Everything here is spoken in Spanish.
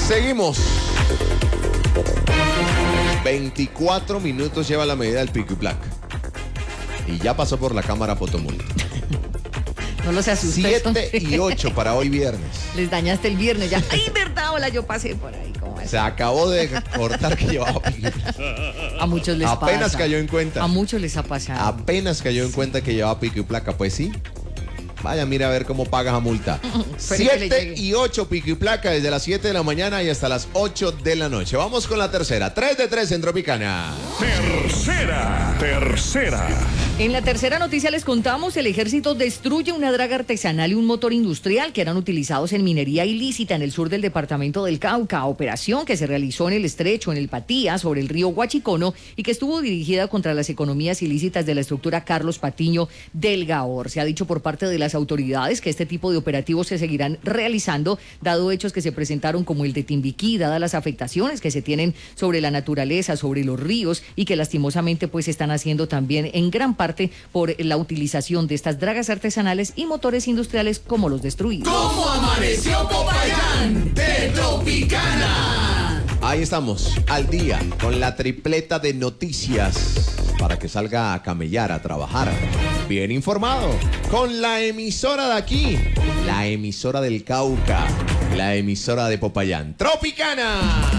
Seguimos. 24 minutos lleva la medida del pico y placa. Y ya pasó por la cámara fotomulta. No los asustes. 7 y 8 para hoy viernes. Les dañaste el viernes ya. Ay, verdad, hola, yo pasé por ahí. ¿Cómo es? Se acabó de cortar que llevaba pico y placa. A muchos les pasa. Apenas cayó en cuenta. A muchos les ha pasado. Apenas cayó en cuenta que llevaba pico y placa. Pues sí. Vaya, mira a ver cómo pagas a multa. 7 y 8 pico y placa desde las 7 de la mañana y hasta las 8 de la noche. Vamos con la tercera. 3 de 3 en Tropicana. Tercera. En la tercera noticia les contamos, el ejército destruye una draga artesanal y un motor industrial que eran utilizados en minería ilícita en el sur del departamento del Cauca. Operación que se realizó en el Estrecho, en el Patía, sobre el río Huachicono y que estuvo dirigida contra las economías ilícitas de la estructura Carlos Patiño del Gaor. Se ha dicho por parte de las autoridades que este tipo de operativos se seguirán realizando, dado hechos que se presentaron como el de Timbiquí, dadas las afectaciones que se tienen sobre la naturaleza, sobre los ríos y que lastimosamente pues están haciendo también en gran parte por la utilización de estas dragas artesanales y motores industriales como los destruidos. ¿Cómo amaneció Popayán de Tropicana? Ahí estamos, al día, con la tripleta de noticias para que salga a camellar, a trabajar, bien informado, con la emisora de aquí, la emisora del Cauca, la emisora de Popayán, Tropicana.